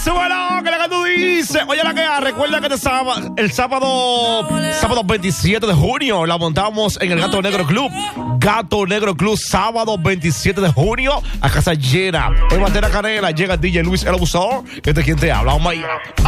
súbelo, que la que tú dices. Oye, la que recuerda que el sábado 27 de junio la montamos en el Gato Negro Club. Gato Negro Club, sábado 27 de junio, a casa llena. En Matera Canela llega el DJ Luis el Abusador. Este es quien te habla. Vamos allá.